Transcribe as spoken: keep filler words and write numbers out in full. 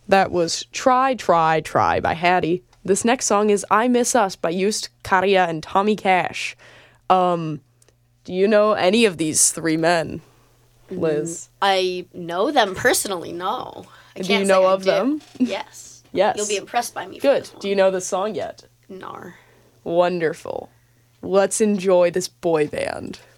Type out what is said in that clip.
That was Try, Try, Try by Hattie. This next song is I Miss Us by Just Karia and Tommy Cash. Um, do you know any of these three men, Liz? I know them personally, no. I Do can't you know say I of do. them? Yes. Yes. You'll be impressed by me. Good. For this Do you know the song yet? one. Nar. Wonderful. Let's enjoy this boy band.